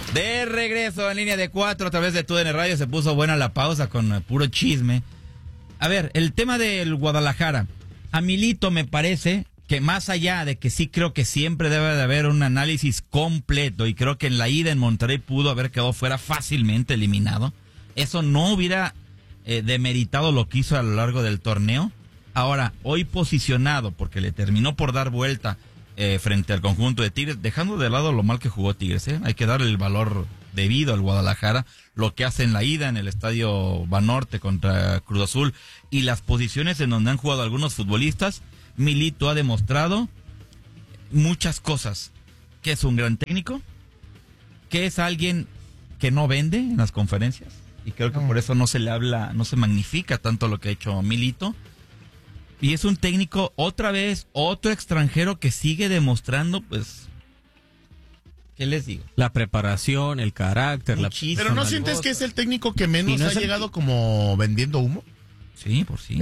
De regreso en línea de 4 a través de TUDN Radio. Se puso buena la pausa con puro chisme. A ver, el tema del Guadalajara. A Milito me parece que más allá de que sí creo que siempre debe de haber un análisis completo, y creo que en la ida en Monterrey pudo haber quedado fuera fácilmente eliminado, eso no hubiera demeritado lo que hizo a lo largo del torneo. Ahora, hoy posicionado, porque le terminó por dar vuelta frente al conjunto de Tigres, dejando de lado lo mal que jugó Tigres, hay que darle el valor debido al Guadalajara, lo que hace en la ida en el Estadio Banorte contra Cruz Azul y las posiciones en donde han jugado algunos futbolistas. Milito ha demostrado muchas cosas, que es un gran técnico, que es alguien que no vende en las conferencias, y creo que por eso no se le habla, no se magnifica tanto lo que ha hecho Milito. Y es un técnico, otra vez, otro extranjero que sigue demostrando, pues, ¿qué les digo? La preparación, el carácter, Pero ¿no sientes que es el técnico que menos ha llegado como vendiendo humo? Sí, por sí. No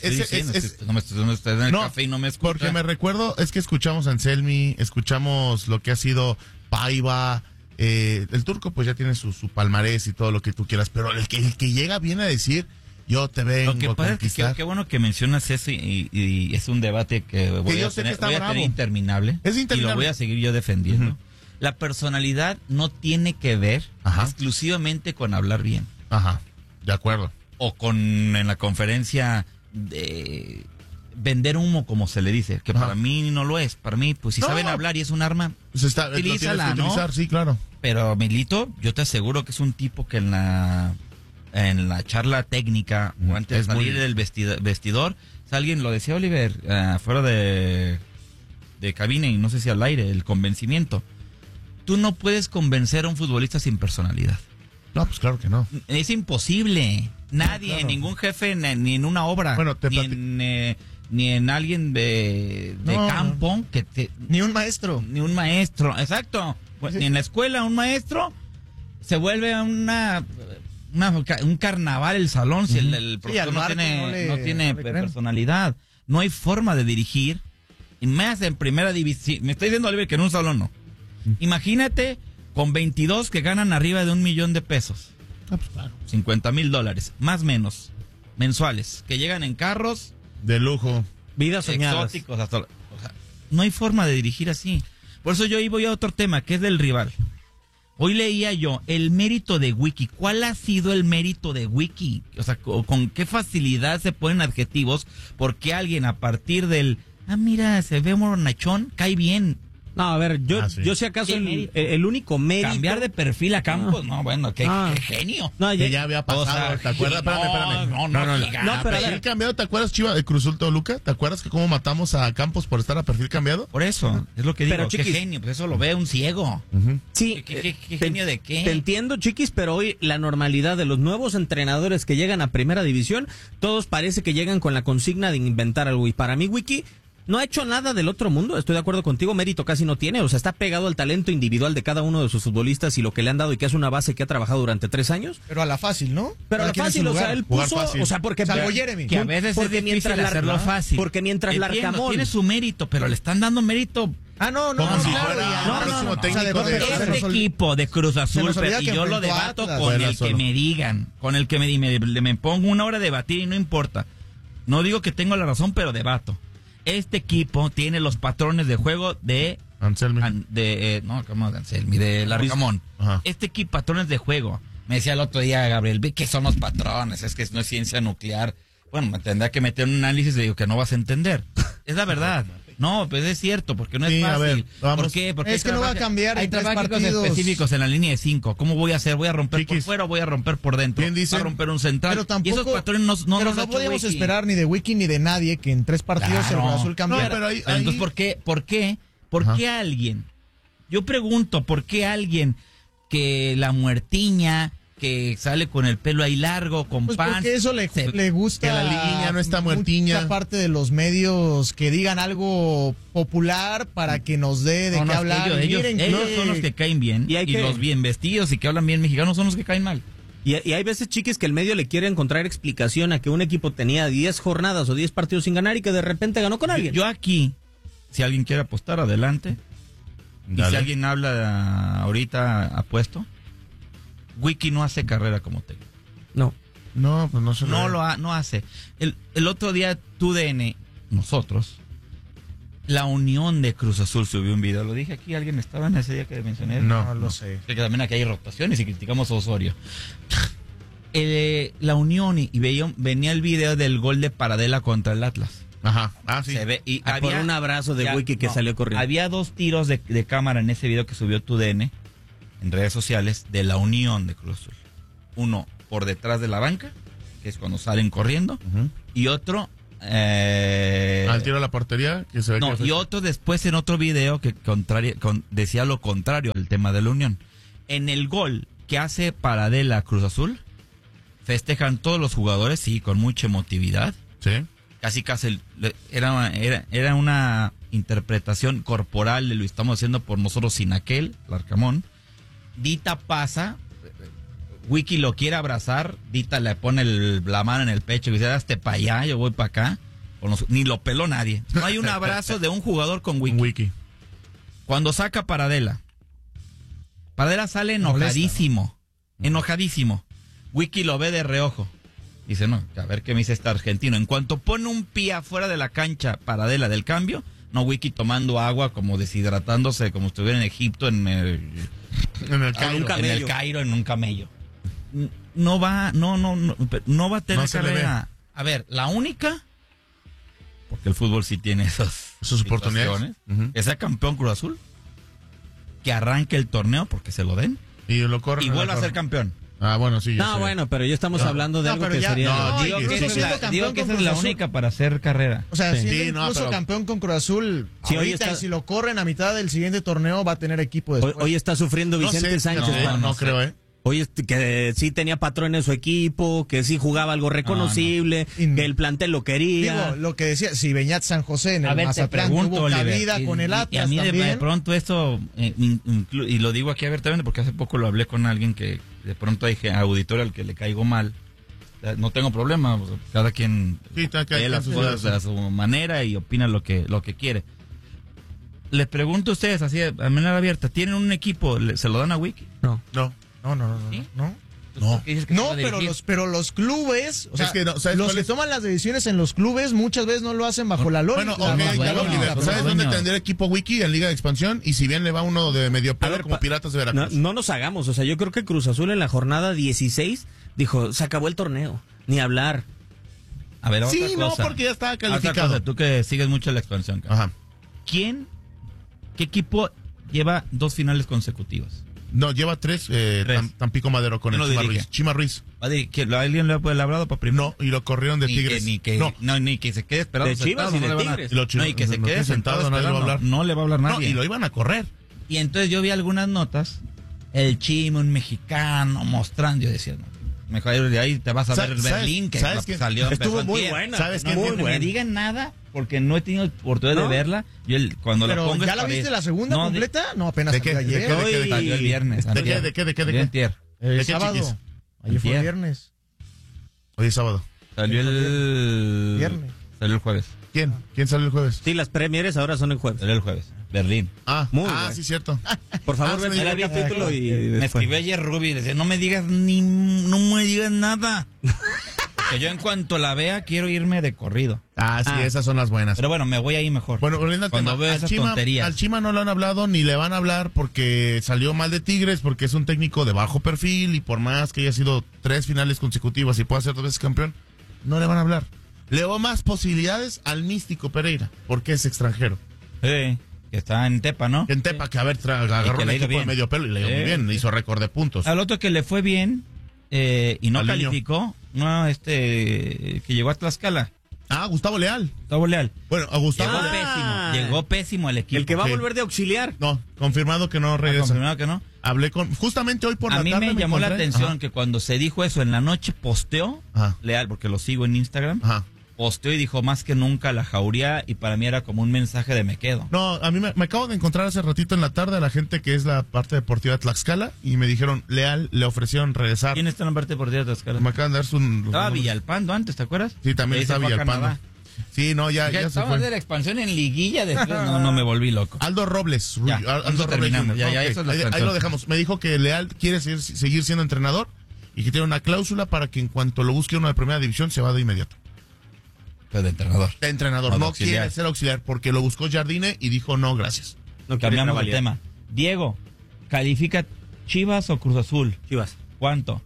me estoy en el café y no me escucha. Porque me recuerdo, es que escuchamos a Anselmi, escuchamos lo que ha sido Paiva, el Turco pues ya tiene su palmarés y todo lo que tú quieras, pero el que llega viene a decir, yo te vengo lo que pasa a conquistar. Es que qué bueno que mencionas eso, y es un debate que voy a tener interminable. Es interminable. Y lo voy a seguir yo defendiendo. Uh-huh. La personalidad no tiene que ver exclusivamente con hablar bien. Ajá, de acuerdo. O en la conferencia de vender humo, como se le dice, que para mí no lo es. Para mí, pues si saben hablar y es un arma, utilízala, ¿no? Sí, claro. Pero Milito, yo te aseguro que es un tipo que en la charla técnica o antes de salir del vestidor, alguien lo decía Oliver, fuera de cabina y no sé si al aire, el convencimiento. Tú no puedes convencer a un futbolista sin personalidad. No, pues claro que no. Es imposible. Nadie, claro. Ningún jefe, ni en una obra, ni en alguien de campo, ni un maestro. Ni un maestro, exacto. Ni en la escuela un maestro se vuelve un carnaval el salón si el profesor no tiene personalidad. No hay forma de dirigir, y más en primera división. Me está diciendo Oliver que en un salón no. Imagínate con 22 que ganan arriba de $1,000,000 de pesos. Pues claro. $50,000, más o menos, mensuales, que llegan en carros de lujo, vidas soñadas, exóticos, no hay forma de dirigir así. Por eso yo voy a otro tema, que es del rival. Hoy leía yo el mérito de Wiki. ¿Cuál ha sido el mérito de Wiki? O sea, con qué facilidad se ponen adjetivos porque alguien a partir del mira, se ve mornachón, cae bien. No, a ver, yo si acaso el único mérito... Cambiar de perfil a Campos, qué genio. No, ya había pasado, ¿te acuerdas? Espérame. No, pero perfil cambiado, ¿te acuerdas, Chiva, de Cruz Azul Toluca? ¿Te acuerdas que cómo matamos a Campos por estar a perfil cambiado? Por eso, es lo que digo, pero, Chiquis, qué genio, pues eso lo ve un ciego. Uh-huh. Sí. ¿Qué genio de qué? Te entiendo, Chiquis, pero hoy la normalidad de los nuevos entrenadores que llegan a primera división, todos parece que llegan con la consigna de inventar algo, y para mí, Wiki... no ha hecho nada del otro mundo, estoy de acuerdo contigo, mérito casi no tiene, o sea, está pegado al talento individual de cada uno de sus futbolistas y lo que le han dado, y que es una base que ha trabajado durante 3 años. Pero a la fácil, ¿no? Pero a la fácil, o sea, él puso, o sea, porque Jeremy, que a veces es difícil hacerlo fácil. Porque mientras Larcamón tiene su mérito, pero le están dando mérito. No, Este equipo de Cruz Azul, y yo lo debato con el que me digan, con el que me pongo una hora a debatir y no importa. No digo que tengo la razón, pero debato. Este equipo tiene los patrones de juego de Anselmi. De Larcamón. Este equipo, patrones de juego. Me decía el otro día Gabriel, ¿qué son los patrones? Es que no es ciencia nuclear. Bueno, me tendrá que meter un análisis y digo que no vas a entender. Es la verdad. No, pues es cierto, porque no es fácil. A ver, ¿Por qué? Porque es que no va a cambiar. Hay trabajos específicos en la línea de 5. ¿Cómo voy a hacer? ¿Voy a romper por fuera o voy a romper por dentro? ¿Quién dice? ¿Voy a romper un central? Pero tampoco, y esos patrones no podemos esperar ni de Wiki ni de nadie que en 3 partidos el Cruz Azul cambiara. Pero entonces, ¿por qué alguien? Yo pregunto, ¿por qué alguien que la muertiña, que sale con el pelo ahí largo, con pants? Porque eso le gusta. Que la liguilla no está muertiña. Mucha parte de los medios que digan algo popular para que nos dé de qué hablar. Ellos son los que caen bien, y los bien vestidos y que hablan bien mexicanos son los que caen mal. Y hay veces, Chiquis, que el medio le quiere encontrar explicación a que un equipo tenía 10 jornadas o 10 partidos sin ganar y que de repente ganó con alguien. Yo aquí, si alguien quiere apostar, adelante. Y Dale. si alguien habla ahorita apuesto, Wiki no hace carrera como técnico. No. No, pues no se No no hace. El otro día TUDN, nosotros, la Unión de Cruz Azul subió un video. Lo dije aquí, ¿alguien estaba en ese día que mencioné? No. No lo sé. Que también aquí hay rotaciones y criticamos a Osorio. La Unión y venía el video del gol de Paradela contra el Atlas. Ajá. Ah, sí. Se ve y Por un abrazo de Wiki que salió corriendo. Había 2 tiros de cámara en ese video que subió TUDN en redes sociales de la Unión de Cruz Azul. Uno por detrás de la banca, que es cuando salen corriendo, Ujú. y otro Al tiro a la portería, que se ve no, que y otro después en otro video que decía lo contrario al tema de la Unión. En el gol que hace Paradela Cruz Azul, festejan todos los jugadores, sí, con mucha emotividad. Sí. Casi era una interpretación corporal de lo estamos haciendo por nosotros sin aquel, Larcamón. Dita pasa, Wiki lo quiere abrazar, Dita le pone la mano en el pecho y dice, hazte para allá, yo voy para acá. Ni lo peló nadie. No hay un abrazo de un jugador con Wiki. Wiki. Cuando saca Paradela sale enojadísimo. Enojadísimo. Wiki lo ve de reojo. Dice, no, a ver qué me dice este argentino. En cuanto pone un pie afuera de la cancha Paradela del cambio, no, Wiki tomando agua, como deshidratándose, como si estuviera en Egipto, en el Cairo, en un camello. No va a tener No se le carrera. A ver, la única, porque el fútbol sí tiene esas oportunidades. Ujú. que sea campeón Cruz Azul, que arranque el torneo porque se lo den Y lo corren. y vuelva a ser campeón. Ah, bueno, sí. ya No, sé. bueno, pero ya estamos hablando de No, algo pero que ya- sería... no, Digo sí, que sí, esa sí, es la, campeón digo que con esa es Cruz la Azul. única para hacer carrera. O sea, Sí. siendo Sí, no, incluso pero- campeón con Cruz Azul, Sí, hoy ahorita, está- y si lo corren a mitad del siguiente torneo, va a tener equipo Hoy, después. hoy está sufriendo No Vicente sé, Sánchez. no, no no sé. creo, ¿eh? Oye, que sí tenía patrón en su equipo, que sí jugaba algo reconocible, no. que el plantel lo quería. Digo, lo que decía, si Beñat San José en A el ver, te Mazatlán pregunto, tuvo Oliver, cabida con el y Atlas a mí de también. pronto esto, y lo digo aquí abiertamente porque hace poco lo hablé con alguien que de pronto hay auditorio al que le caigo mal. O sea, no tengo problema, o sea, cada quien Sí, cada ve quien las sus cosas ideas. a su manera y opina lo que quiere. Les pregunto a ustedes, así a manera abierta, ¿tienen un equipo? ¿Se lo dan a Wiki? No. No. No. ¿Sí? No, No. ¿Qué dices que se va a pero dirigir? los clubes, o sea, Es que no, ¿sabes los cuál que es? toman las decisiones en los clubes muchas veces no lo hacen bajo la lógica. Bueno, ok, no, ya lo bueno, Oliver, pero ¿sabes dueño. dónde tendría equipo Wiki? En Liga de Expansión. Y si bien le va uno de medio A pelo ver, como Piratas de no, Veracruz. no nos hagamos, o sea, yo creo que Cruz Azul en la jornada 16 dijo, se acabó el torneo, ni hablar. A ver, Sí, otra no, cosa. porque ya estaba Otra calificado. cosa, tú que sigues mucho la expansión, cara. Ajá. ¿Qué equipo lleva 2 finales consecutivas? No, lleva 3, Tres. Tampico Madero con ¿Quién el lo Chima dirige? Ruiz. Chima Ruiz. ¿Alguien le ha hablado para primero? No, y lo corrieron de Tigres. Ni que se quede esperando. De Chivas y de no le van a- Tigres. Y lo No, y que se no quede quede sentado, sentado, nadie le va a esperando. hablar. No le va a hablar No, nadie. y lo iban a correr. Y entonces yo vi algunas notas, el Chimo, un mexicano, mostrando, yo decía, no, mejor de ahí te vas a ver el ¿Sabes- Berlín, que sabes quién? salió. Estuvo empezó muy antier. buena. ¿Sabes No, quién? que Muy me buena. digan nada, porque no he tenido oportunidad ¿No? de verla. Yo cuando Pero la pongo ¿ya es la para viste ver. la segunda No, completa? No, apenas ¿De qué? salió ¿De ayer. qué? ¿De qué? Hoy- Salió el viernes. ¿De qué? antier. ¿De qué? ¿De qué? Salió antier. El ¿De qué, sábado. chiquis? Ayer fue Antier. viernes. Hoy es sábado. Salió el Viernes. Salió el jueves. ¿Quién? ¿Quién salió el jueves? Sí, las premieres ahora son el jueves. Salió el jueves. Berlín. Muy bueno. sí, cierto. Por favor, Ah, ven sí, a me el dijo capítulo y Me después. escribió ayer Ruby y decía, no me digas no me digas nada. Que yo en cuanto la vea quiero irme de corrido. Ah, sí, Ah. esas son las buenas. Pero bueno, me voy ahí mejor. Bueno, volviendo al Cuando tema, veo esas tonterías. al Chima no le han hablado ni le van a hablar porque salió mal de Tigres, porque es un técnico de bajo perfil y por más que haya sido 3 finales consecutivas y pueda ser 2 veces campeón, no le van a hablar. Le veo más posibilidades al Místico Pereira, porque es extranjero. Sí, que está en Tepa, ¿no? En Tepa, que a ver, agarró que un le ha ido equipo de bien. medio pelo y le dio muy Sí, bien, sí. hizo récord de puntos. Al otro que le fue bien y no Al niño. calificó, que llegó a Tlaxcala, Ah, Gustavo Leal. Gustavo Leal. Bueno, a Gustavo Llegó Ah. llegó pésimo el equipo. El que va a Sí. volver de auxiliar. No, confirmado que no ¿Ha regresa. confirmado que no? Hablé con, justamente hoy por A la mí tarde me llamó la encontré- atención Ajá, que cuando se dijo eso en la noche posteó Ajá. Leal, porque lo sigo en Instagram, Ajá. posteó y dijo más que nunca la jauría y para mí era como un mensaje de me quedo. No, a mí me acabo de encontrar hace ratito en la tarde a la gente que es la parte deportiva de Tlaxcala y me dijeron, Leal, le ofrecieron regresar. ¿Quién está en la parte deportiva de Tlaxcala? Me acaban de dar su... Estaba Villalpando antes, ¿te acuerdas? Sí, también Ahí se está fue a Villalpando. Canadá. Sí, no, ya se Estamos fue. de la expansión en liguilla después. No me volví loco. Aldo Robles. Ya, Aldo eso Robles terminamos. Jr. Ya, Ok, eso es la ahí expansión. lo dejamos. Me dijo que Leal quiere seguir siendo entrenador y que tiene una cláusula para que en cuanto lo busque uno de primera división se va de inmediato. Pero de entrenador. De entrenador. No, de No auxiliar. quiere ser auxiliar porque lo buscó Jardine y dijo no, gracias. No quiere Cambiamos de revalidar. tema. Diego, ¿califica Chivas o Cruz Azul? Chivas. ¿Cuánto?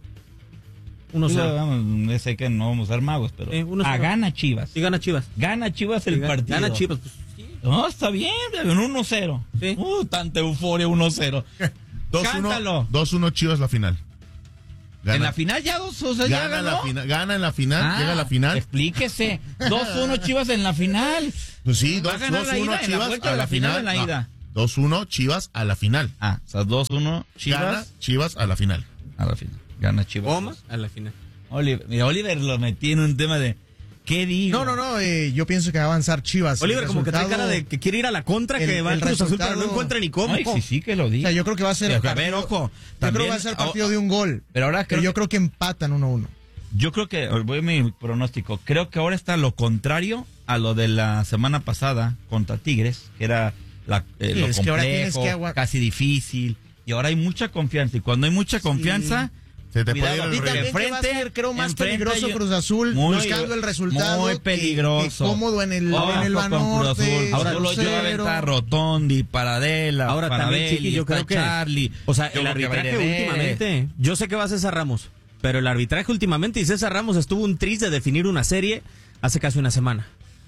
1-0. Vamos, sé que no vamos a ser magos, pero 1-0. gana Chivas. Sí, gana Chivas. Gana Chivas el partido. Gana Chivas. Pues, sí. No, está bien, un 1-0. Sí. Tanta euforia, 1-0. 2-1. Cántalo. 2-1 Chivas la final. Gana. En la final ya o sea, ya Gana ganó. la final, gana en la final, llega a la final. Explíquese. 2-1 Chivas en la final. Pues sí, ¿Va a ganar la 2-1 ida en la Chivas vuelta a de la la final o final. en la ida? 2-1 Chivas a la final. O sea, 2-1 Chivas Gana Chivas a la final. a la final. Gana Chivas. Goma a la final. Oliver lo metí en un tema de ¿qué digo? No, yo pienso que va a avanzar Chivas. Oliver El como que trae resultado- cara de que quiere ir a la contra, que el va al Cruz Azul, pero no resultado- encuentra ni cómo. Ay, sí, que lo O digo. sea, yo creo que va a ser. Pero, a ver, ojo. Yo creo que va a ser partido de un gol. Pero ahora creo yo creo que empatan 1-1. Yo creo que, voy a mi pronóstico, creo que ahora está lo contrario a lo de la semana pasada contra Tigres, que era lo es que ahora tienes complejo, que casi difícil, y ahora hay mucha confianza, y cuando hay mucha confianza, Se te cuidado, puede ir Y el también rey. que va a ser, creo, más enfrente peligroso yo- Cruz Azul muy- buscando el resultado. muy que- peligroso. que cómodo en el Ojo con Banorte. Cruz Azul. Ahora 0-0. yo voy a aventar Rotondi, Paradela, Ahora también, Parabelli, Chiqui, yo está creo que... Charlie. O sea, Yo el creo que va a ir arbitraje de ver. últimamente... Yo sé que va César Ramos, pero el arbitraje últimamente, y César Ramos estuvo un tris de definir una serie hace casi una semana.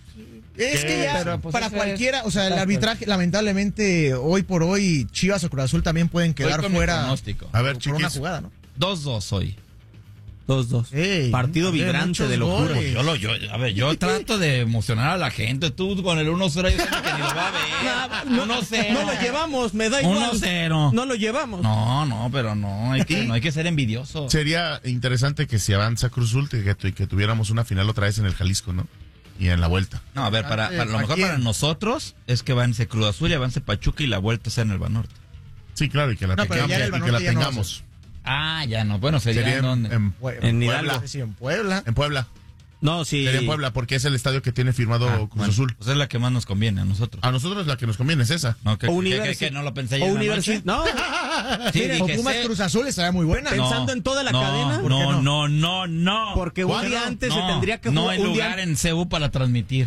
Es que ya, Pero, pues, para eso cualquiera, es- o sea, el exacto. arbitraje, lamentablemente, hoy por hoy, Chivas o Cruz Azul también pueden quedar con mi fuera pronóstico. A ver, por una chiquis. jugada, ¿no? 2-2 hoy. 2-2. Ey, Partido hombre, vibrante muchos de locura. goles. Yo trato de emocionar a la gente. Tú con el 1-0 yo sé que ni lo va a ver. 1-0. No lo llevamos, me da igual. 1-0. No lo llevamos. No, pero no hay que ser envidioso. Sería interesante que si avanza Cruz Azul, que tuviéramos una final otra vez en el Jalisco, ¿no? Y en la vuelta. No, a ver, para lo ¿A mejor quién? para nosotros es que avance Cruz Azul y avance Pachuca y la vuelta sea en el Banorte. Sí, claro, y que la No, pero tengamos. ya en el Y que la Banorte ya no tengamos. Ya no. Bueno, sería Sería en donde. En Hidalgo. Sí, en Puebla. En Puebla. No, sí. Sería en Puebla, porque es el estadio que tiene firmado Cruz Bueno, Azul. pues es la que más nos conviene a nosotros. A nosotros la que nos conviene es esa. No, que, O que no lo pensé yo o en la Universi- noche. No, Sí, Miren, dije, o Pumas sí. Cruz Azul estaría muy buena. Pensando en toda la cadena, ¿por No, qué no. porque un ¿Cuándo? día antes No, se tendría que no jugar. hay un lugar día... en CEU para transmitir.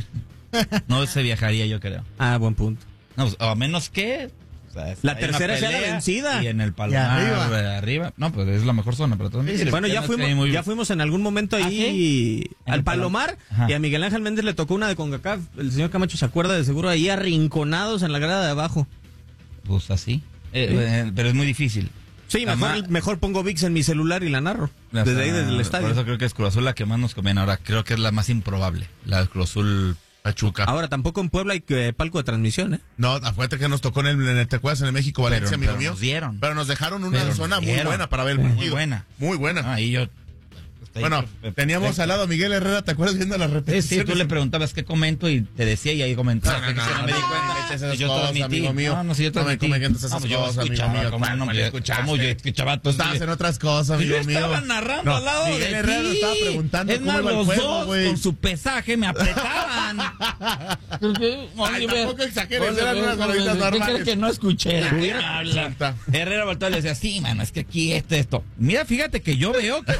No se viajaría, yo creo. Ah, buen punto. No, pues, a menos que. O sea, La hay una tercera sea la pelea vencida. Y en el Palomar, arriba. No, pues es la mejor zona para transmitir. Bueno, ya fuimos en algún momento ahí ¿Ah, sí? ¿En al el Palomar Ajá. y a Miguel Ángel Méndez le tocó una de CONCACAF. El señor Camacho se acuerda de seguro ahí arrinconados en la grada de abajo. Pues así. Pero es muy difícil. Sí, Además, mejor pongo VIX en mi celular y la narro. o sea, Desde ahí, desde el estadio. Por eso creo que es Cruz Azul la que más nos conviene. Ahora creo que es la más improbable. La de Cruz Azul Pachuca. Ahora tampoco en Puebla hay palco de transmisión, ¿eh? No, acuérdate que nos tocó ¿te acuerdas en el México Valencia, amigo pero mío? nos dieron. Pero nos dejaron una Pero zona nos muy dieron. buena para ver el Muy partido. buena. Muy buena. Ahí yo. Bueno, teníamos al lado a Miguel Herrera, ¿te acuerdas viendo las Sí, repeticiones? tú le preguntabas qué comento y te decía y ahí comentaba. No, no, me di no, cuenta. no, esas Yo cosas, transmití. amigo mío. No, si yo No me transmití. comentes esas pues yo cosas, amigo escuchaba, mío. ¿cómo no ¿Cuál me escuchaste? ¿Cómo yo escuchaba Tú todo estabas en otras cosas, Yo amigo mío. estaba narrando al lado Miguel de Herrera ti. nos estaba preguntando Es cómo más, iba el los juego, dos güey. con su pesaje me apretaban. Ay, tampoco exageres, eran unas barritas ¿Qué normales. crees que no escuché? Hubiera- Habla. Herrera volteó y le decía, sí, mano, es que aquí esto. Mira, fíjate que yo veo que...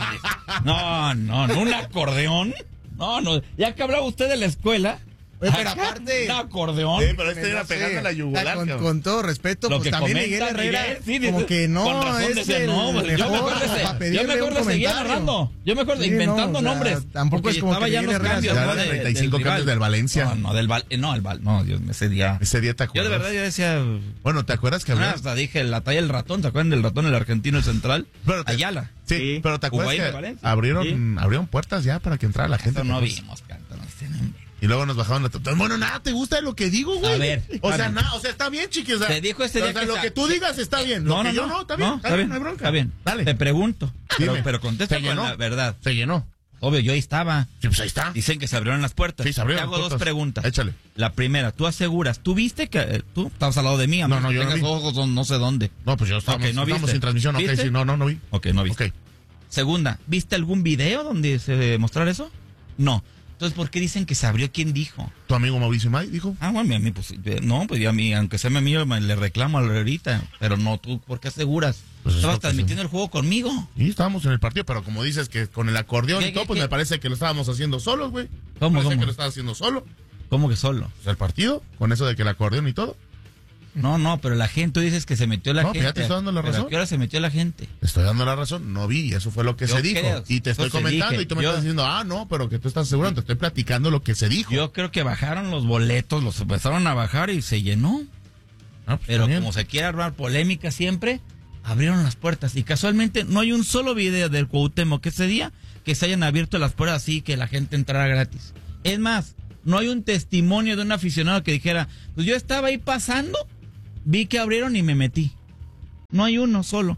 No, un acordeón. No, ya que hablaba usted de la escuela... Oye, pero aparte- Un acordeón. Sí, pero este era No sé, pegando la yugular. con, cabrón. con todo respeto, Lo pues que también comenta Miguel Herrera, Miguel, sí, como dice, que con no razón es decía, el no, pues, yo mejor mejor para yo pedirle mejor un le seguía comentario. narrando. Yo mejor Sí, inventando no, o sea, nombres. tampoco porque es como estaba que ya Miguel los Herrera cambios. Ya ¿no? eran de- 35 del cambios rival. del Valencia. No, el Val. No, Dios, ese día. Ese día te Yo acuerdas. de verdad yo decía... Bueno, ¿te acuerdas que había? hasta dije la talla del ratón. ¿Se acuerdan del ratón, el argentino, el central? Pero te- Ayala. Sí, Sí. pero ¿te acuerdas Jugó ahí en que Valencia. abrieron puertas ya para que entrara la gente? Eso no ¿Te vimos, canta. No sé, no. Y luego nos bajaban la... Bueno, nada, ¿te gusta lo que digo, güey? A ver, O sea, Javi. nada, o sea, está bien, chiquis. O sea, Te dijo ese día o sea, que lo está- que tú digas está bien. Lo que yo no, está bien. está bien, no hay bronca. está bien. Dale. Te pregunto. Dime. Pero contesta Se con llenó. la verdad. Se llenó. Obvio, yo ahí estaba. Sí, pues ahí está. Dicen que se abrieron las puertas. Sí, se abrieron Te hago las dos puertas. preguntas. Échale. La primera, tú aseguras, ¿tú viste que tú estabas al lado de mí? A No, menos no, que yo no tengas vi. ojos no sé dónde. No, pues yo estábamos, Ok, no estábamos viste. sin transmisión. Ok, ¿Viste? sí, no vi. Ok, no viste. Ok. Segunda, ¿viste algún video donde se mostrara eso? No. Entonces, ¿por qué dicen que se abrió? ¿Quién dijo? ¿Tu amigo Mauricio May dijo? Ah, bueno, a mí, pues, no, pues yo a mí, aunque sea mi amigo, le reclamo ahorita. Pero no, tú, ¿por qué aseguras? Pues es Estabas lo que transmitiendo el juego conmigo. Sí, estábamos en el partido, pero como dices que con el acordeón ¿Qué, y todo, qué, pues qué? me parece que lo estábamos haciendo solos, güey. ¿Cómo, Parece cómo? que lo estabas haciendo solo. ¿Cómo que solo? Pues el partido, con eso de que el acordeón y todo. No, pero la gente, tú dices que se metió la No, gente. pues ya te estoy dando la ¿Pero razón. ¿a qué hora se metió la gente? Te estoy dando la razón, no vi, eso fue lo que Yo se dijo. creo, Y te estoy eso se comentando dije. y tú me Yo- estás diciendo, no, pero que tú estás asegurando, te estoy platicando lo que se dijo. Yo creo que bajaron los boletos, los empezaron a bajar y se llenó. Ah, pues, Pero también. como se quiere armar polémica siempre, abrieron las puertas. Y casualmente no hay un solo video del Cuauhtémoc ese día que se hayan abierto las puertas así que la gente entrara gratis. Es más, no hay un testimonio de un aficionado que dijera, pues yo estaba ahí pasando, vi que abrieron y me metí. No hay uno solo.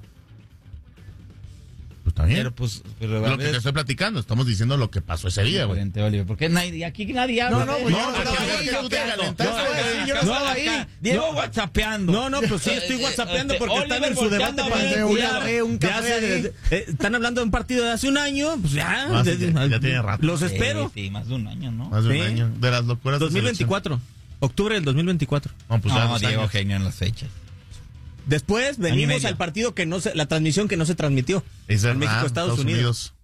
Pues está bien. Pero Es lo que te estoy platicando, estamos diciendo lo que pasó ese día, güey. Oliver, ¿por qué aquí nadie habla? No, de pues eso? yo no estaba porque ahí, tú te chapeando. calentaste, No, güey. yo no estaba ahí. Diego whatsappeando. No, pues sí, estoy whatsappeando porque están Oliver en su debate volteando a ver particular. un de café hace- ahí. están hablando de un partido de hace un año, pues ya. Ah, sí, ya tiene rato. Los espero. Sí, más de un año, ¿no? Más de un Sí. año. De las locuras de 2024. Octubre del 2024. selección. No, pues ya No, 2 Diego años. genio en las fechas. Después Año y venimos medio. al partido que la transmisión que no se transmitió. Es en verdad, México, Estados Unidos.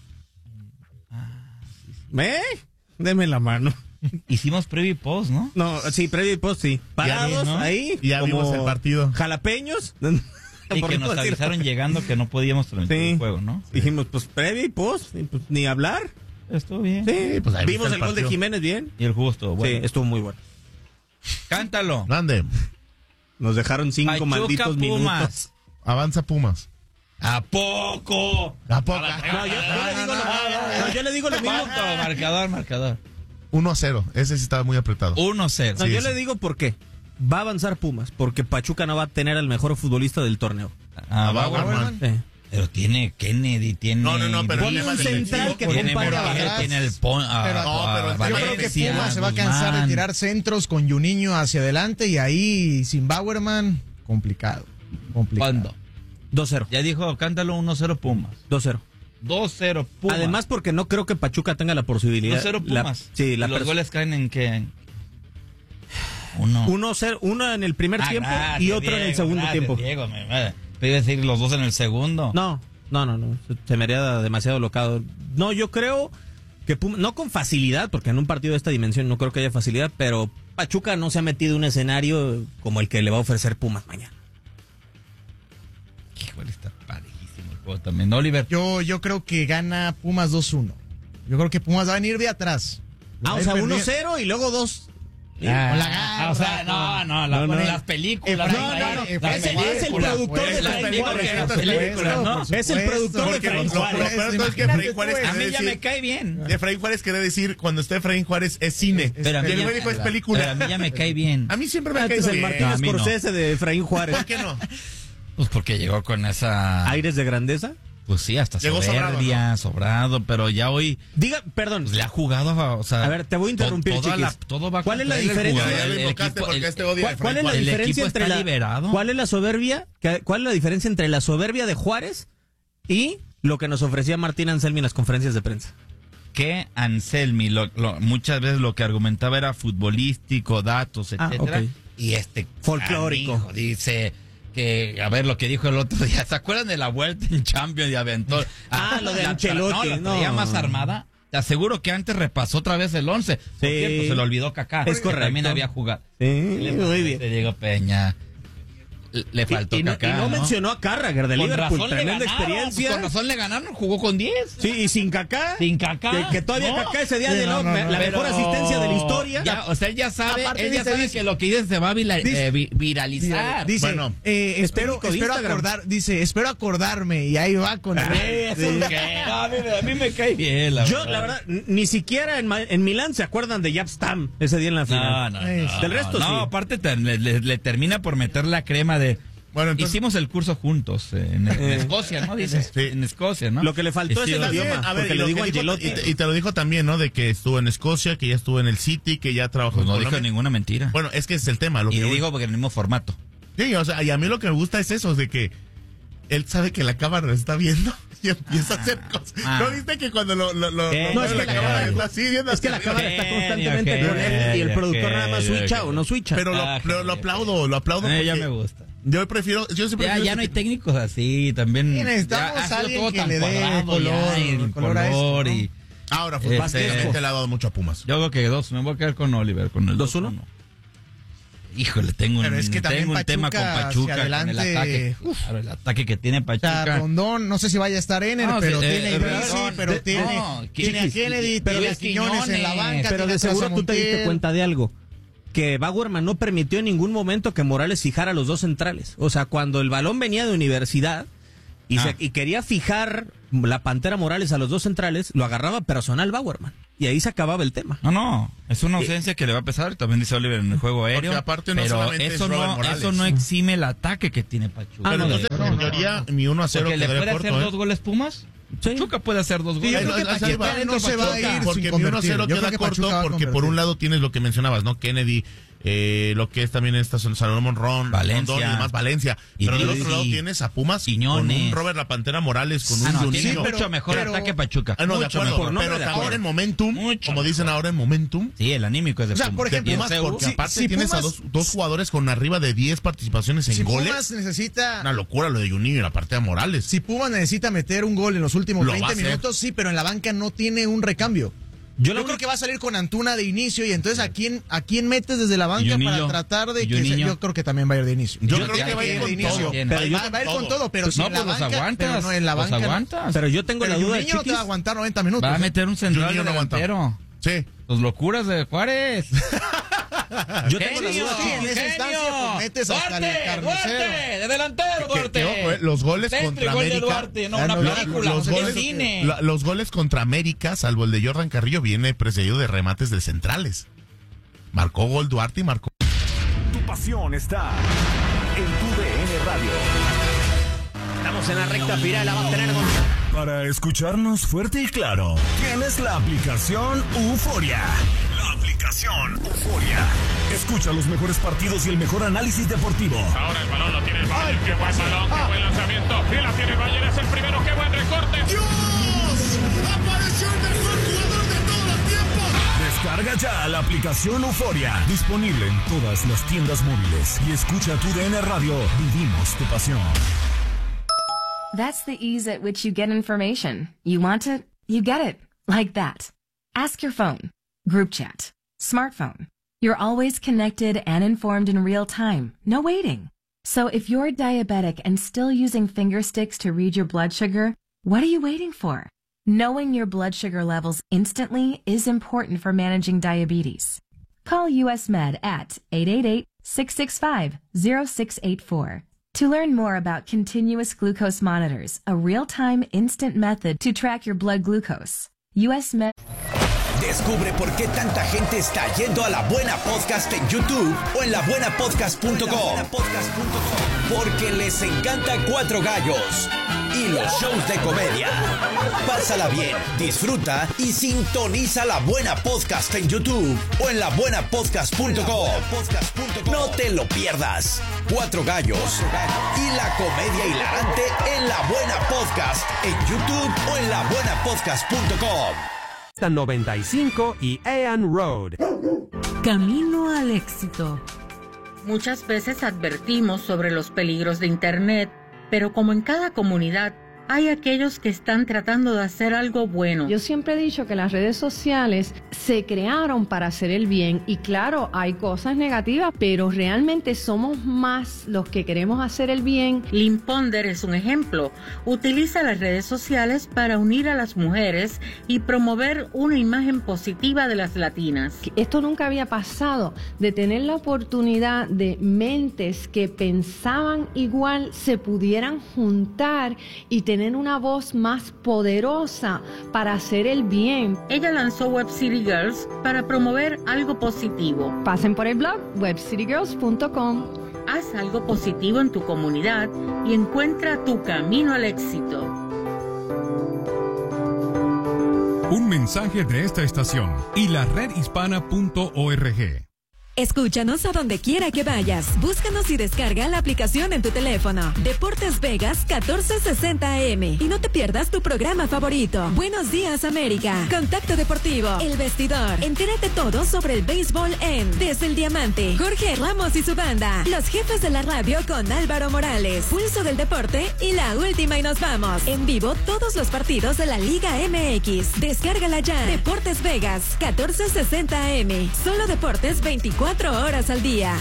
Deme la mano. Hicimos previo y post, ¿no? No, sí, previo y post, sí. Parados ¿no? ahí. Y ya como vimos el partido. Jalapeños. Y Por que no nos decir- avisaron llegando que no podíamos transmitir Sí. el juego, ¿no? Dijimos, pues previo y post, y, pues, ni hablar. Estuvo bien. Sí, pues ahí vimos está el el gol de partido. Jiménez bien. Y el juego estuvo bueno. Sí, estuvo muy bueno. Cántalo. Grande. Nos dejaron 5 Pachuca, malditos minutos. Pumas. Avanza Pumas. ¿A poco? ¿A poco? Yo le digo lo mismo. ¿Cuánto? Marcador. 1-0. Ese sí estaba muy apretado. 1-0. No, Sí, yo sí. le digo por qué. Va a avanzar Pumas, porque Pachuca no va a tener al mejor futbolista del torneo. Bauerman. Sí. Pero tiene Kennedy, tiene... No, pero Pone el tema un defensivo central que con tiene compare a Morales, Vargas. tiene el Pero- no, pero Yo creo que Valencia, Pumas se va a cansar de Guzmán. tirar centros con Juninho hacia adelante y ahí sin Bauerman, complicado. ¿Cuándo? 2-0. Ya dijo, cántalo 1-0 Pumas. 2-0. 2-0 Pumas. Además, porque no creo que Pachuca tenga la posibilidad. 2-0 Pumas. Sí, la ¿Los goles caen en qué? Uno. 1-0, uno en el primer tiempo y otro en el segundo tiempo. Diego, te iba a decir los dos en el segundo. No. Se me haría demasiado locado. No, yo creo que Pumas, no con facilidad, porque en un partido de esta dimensión no creo que haya facilidad, pero Pachuca no se ha metido en un escenario como el que le va a ofrecer Pumas mañana. Híjole, está parejísimo el juego también. Oliver. Yo creo que gana Pumas 2-1. Yo creo que Pumas va a venir de atrás. Ah, o sea, 1-0 y luego 2. Con la garra, o sea, las películas. Es el productor de Fray Juárez. Es el productor de Fray Lo Juárez. peor es que Efraín Juárez A mí quiere ya me decir... cae bien. Efraín Juárez quiere decir, cuando esté Efraín Juárez, es cine. Pero a mí Y el ya- güey dijo, es pero a película. mí ya me cae bien. A mí siempre me ha Este es caído el bien. Martín A mí no. Scorsese de Efraín Juárez. ¿Por qué no? Pues porque llegó con esa... Aires de grandeza. Pues sí, hasta Llegó soberbia, sobrado, pero ya hoy Diga, perdón. pues, le ha jugado, o sea... A ver, te voy a interrumpir, chiquis. todo va ¿Cuál es la contra él, el diferencia? jugador, Ya lo el invocaste equipo- porque el- este odia a ¿Cuál es la El diferencia equipo entre está la liberado. ¿Cuál es la soberbia? ¿Cuál es la diferencia entre la soberbia de Juárez y lo que nos ofrecía Martín Anselmi en las conferencias de prensa? Que Anselmi muchas veces lo que argumentaba era futbolístico, datos, Ah, etcétera, ok. y Folclórico. canijo dice que, a ver lo que dijo el otro día, ¿se acuerdan de la vuelta en Champions y aventó? Lo de la- Ancelotti, la traía no. más armada. Te aseguro que antes repasó otra vez el 11. Por Sí. cierto, se lo olvidó Kaká. Es que correcto. También había jugado. Sí, Le muy bien. Diego Peña. Le faltó y no, Kaká, y no mencionó a Carragher de Con Liverpool. razón le Tremenda ganaron, experiencia. Con razón le ganaron, jugó con 10. Sí, y sin Kaká. Sin Kaká. Que todavía No. Kaká ese día Sí, de no, no, no, la pero- mejor asistencia de la historia. Ya, o sea, él ya sabe, Aparte él ya dice- sabe que lo que dice se va a viralizar. Dice, Bueno, espero técnico de Instagram. espero acordarme y ahí va con ¿Qué? No, a mí me cae bien, la Yo, verdad. la verdad, ni siquiera en Milán se acuerdan de Jaap Stam ese día en la final. No. Del resto sí. No, aparte le termina por meter la crema de... Bueno, entonces... Hicimos el curso juntos en Escocia, ¿no? Dices. Sí. En Escocia, ¿no? Lo que le faltó es el Hicimos- idioma. A ver, porque y le lo digo que dijo- Ancelotti. y te lo dijo también, ¿no? De que estuvo en Escocia, que ya estuvo en el City, que ya trabajó Pues no en dijo Colombia. ninguna mentira. Bueno, es que es el tema. Lo Y que dijo porque en el mismo formato. Sí, o sea, y a mí lo que me gusta es eso, de que él sabe que la cámara lo está viendo y empieza a hacer cosas. ¿No viste que cuando lo No, es que la cámara está así viendo Es que la hacia cámara arriba? está constantemente con él y el productor nada más switcha o no switcha. Pero lo aplaudo ya porque me gusta. yo siempre Ya no hay técnicos así, también. Sí, necesitamos ha sido alguien todo que tan le dé cuadrado color, ya, y el color a esto, color ¿no? y... Ahora, futbolísticamente le ha dado mucho a Pumas. Yo creo que 2, me voy a quedar con Oliver, con el 2-1. Híjole, tengo Pero es que también un tema con Pachuca Pachuca, hacia con el adelante, ataque. Claro, el ataque que tiene O sea, Pachuca. Rondón, no sé si vaya a estar Ener, No, pero sí, tiene Rondón, pero tiene a Kennedy, pero tiene a es Quiñones en la banca. Pero tiene de seguro atrás a tú te diste Montiel. cuenta de algo. Que Bauerman no permitió en ningún momento que Morales fijara a los dos centrales. O sea, cuando el balón venía de Universidad y quería fijar la Pantera Morales a los dos centrales, lo agarraba personal Bauerman. Y ahí se acababa el tema. No, es una ausencia que le va a pesar, también dice Oliver en el juego aéreo. Porque aparte no pero solamente es eso Robert Morales. eso no exime el ataque que tiene Pachuca. Pero entonces, en teoría, mi 1-0 Porque le quedaría puede corto, hacer 2 goles Pumas. Sí. Pachuca puede hacer 2 Sí, yo goles. creo que Pachuca no se va a ir porque sin mi 1-0 convertir. Yo creo queda que corto Pachuca va a porque por convertir. un lado tienes lo que mencionabas, ¿no? Kennedy, lo que es también esta Salomón Valencia. Rondón y demás, Valencia. Y Pero del Didi, otro lado tienes a Pumas Quiñones. con un Robert La Pantera Morales, con un No, tiene Juninho. mucho mejor pero- ataque Pachuca. No, de Mucho acuerdo, mejor. pero de ahora acuerdo. en momentum, Mucho como dicen mejor. ahora en momentum, Sí, el anímico es de O sea, Pumas. por ejemplo, Y en Pumas, CU, porque si- aparte si tienes a Pumas- dos jugadores con arriba de 10 participaciones en Si goles. Pumas necesita... Una locura lo de Juninho y la parte de Morales. Si Pumas necesita meter un gol en los últimos Lo va a 20 hacer. minutos, sí, pero en la banca no tiene un recambio. Yo creo que va a salir con Antuna de inicio y entonces ¿a quién metes desde la banca Juninho. para tratar de Y que Juninho. yo creo que también va a ir de inicio. Yo Yo creo que va a ir ya con de todo. inicio. Pero Yo- va a ir con todo, pero Pues si no, en la pues los banca, aguantas. pero no en la Los banca. aguantas. Pero yo tengo Pero la duda de Juninho no te va a Chiquis. aguantar 90 minutos. Va a ¿eh? meter un central Juninho no aguanta. delantero. Sí. Los locuras de Juárez. Yo tengo la Genio, duda, sí, en Chiquis. esa instancia, pues, metes hasta el carnicero. de delantero, Que, los goles contra gol de América. Duarte, no, Ah, una no, película, los es goles, cine. los goles contra América, salvo el de Jordan Carrillo, viene precedido de remates de centrales. Marcó gol Duarte y marcó. Tu pasión está en tu DN Radio. Estamos en la recta final, la va a tener con... Para escucharnos fuerte y claro, tienes la aplicación Euforia. La aplicación Euforia. Escucha los mejores partidos y el mejor análisis deportivo. Ahora el balón lo tiene el Bayern. Qué buen balón, qué buen lanzamiento. Y la tiene el Bayern, es el primero. Qué buen recorte. Descarga ya la aplicación Euforia. Disponible en todas las tiendas móviles. Y escucha tu DN Radio. Vivimos tu pasión. That's the ease at which you get information. You want it, you get it. Like that. Ask your phone. Group chat. Smartphone. You're always connected and informed in real time. No waiting. So if you're diabetic and still using finger sticks to read your blood sugar, what are you waiting for? Knowing your blood sugar levels instantly is important for managing diabetes. Call US Med at 888-665-0684. To learn more about continuous glucose monitors, a real-time instant method to track your blood glucose. US Med. Descubre por qué tanta gente está yendo a La Buena Podcast en YouTube o en labuenapodcast.com. Porque les encanta Cuatro Gallos y los shows de comedia. Pásala bien, disfruta y sintoniza La Buena Podcast en YouTube o en labuenapodcast.com. No te lo pierdas. Cuatro Gallos y la comedia hilarante en La Buena Podcast en YouTube o en labuenapodcast.com. 95 y Ann Road. Camino al éxito. Muchas veces advertimos sobre los peligros de Internet, pero como en cada comunidad, hay aquellos que están tratando de hacer algo bueno. Yo siempre he dicho que las redes sociales se crearon para hacer el bien y claro, hay cosas negativas, pero realmente somos más los que queremos hacer el bien. Lynn Ponder es un ejemplo. Utiliza las redes sociales para unir a las mujeres y promover una imagen positiva de las latinas. Esto nunca había pasado, de tener la oportunidad de mentes que pensaban igual se pudieran juntar y tener una voz más poderosa para hacer el bien. Ella lanzó Web City Girls para promover algo positivo. Pasen por el blog webcitygirls.com. Haz algo positivo en tu comunidad y encuentra tu camino al éxito. Un mensaje de esta estación y la redhispana.org. Escúchanos a donde quiera que vayas. Búscanos y descarga la aplicación en tu teléfono. Deportes Vegas 1460 AM. Y no te pierdas tu programa favorito. Buenos días, América. Contacto Deportivo. El Vestidor. Entérate todo sobre el béisbol en Desde el Diamante. Jorge Ramos y su banda. Los jefes de la radio con Álvaro Morales. Pulso del deporte y la última y nos vamos. En vivo todos los partidos de la Liga MX. Descárgala ya. Deportes Vegas 1460 AM. Solo deportes 24 horas al día.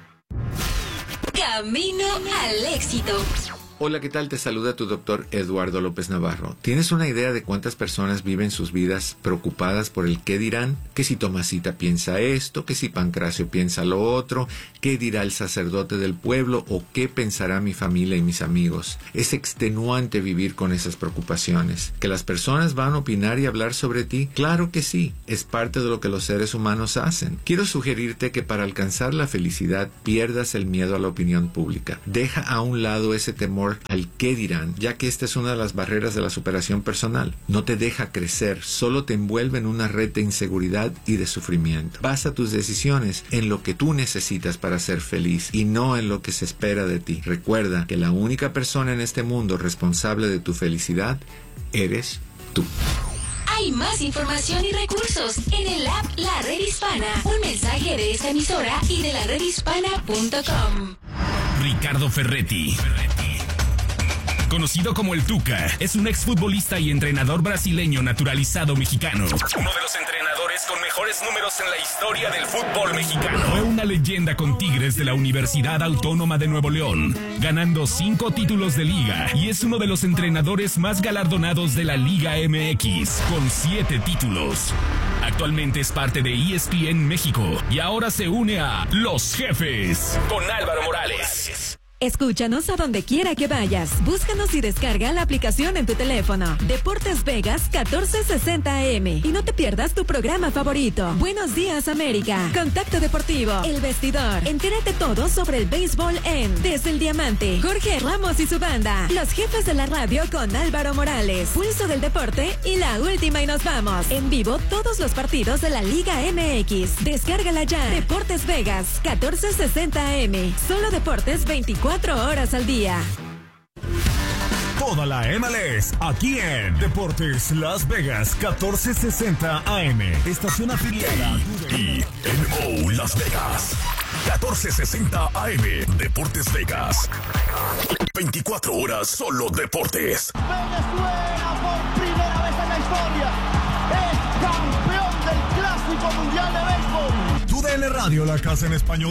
Camino al éxito. Hola, ¿qué tal? Te saluda tu doctor Eduardo López Navarro. ¿Tienes una idea de cuántas personas viven sus vidas preocupadas por el qué dirán? Que si Tomasita piensa esto, que si Pancracio piensa lo otro, qué dirá el sacerdote del pueblo o qué pensará mi familia y mis amigos. Es extenuante vivir con esas preocupaciones. ¿Que las personas van a opinar y hablar sobre ti? Claro que sí, es parte de lo que los seres humanos hacen. Quiero sugerirte que para alcanzar la felicidad pierdas el miedo a la opinión pública. Deja a un lado ese temor al qué dirán, ya que esta es una de las barreras de la superación personal. No te deja crecer, solo te envuelve en una red de inseguridad y de sufrimiento. Basa tus decisiones en lo que tú necesitas para ser feliz y no en lo que se espera de ti. Recuerda que la única persona en este mundo responsable de tu felicidad eres tú. Hay más información y recursos en el app La Red Hispana. Un mensaje de esta emisora y de laredhispana.com. Ricardo Ferretti, conocido como el Tuca, es un exfutbolista y entrenador brasileño naturalizado mexicano. Uno de los entrenadores con mejores números en la historia del fútbol mexicano. Fue una leyenda con Tigres de la Universidad Autónoma de Nuevo León, ganando 5 títulos de liga, y es uno de los entrenadores más galardonados de la Liga MX, con 7 títulos. Actualmente es parte de ESPN México y ahora se une a Los Jefes con Álvaro Morales. Escúchanos a donde quiera que vayas. Búscanos y descarga la aplicación en tu teléfono. Deportes Vegas 1460 AM. Y no te pierdas tu programa favorito. Buenos días, América. Contacto Deportivo. El Vestidor. Entérate todo sobre el béisbol en Desde el Diamante. Jorge Ramos y su banda. Los jefes de la radio con Álvaro Morales. Pulso del deporte y la última y nos vamos. En vivo todos los partidos de la Liga MX. Descárgala ya. Deportes Vegas 1460 AM. Solo deportes 24 horas al día. Toda la MLS aquí en Deportes Las Vegas 1460 AM. Estación afiliada y en Las Vegas 1460 AM. Deportes Vegas. 24 horas solo deportes. Venezuela por primera vez en la historia es campeón del Clásico Mundial de Béisbol. TUDN Radio, la casa en español.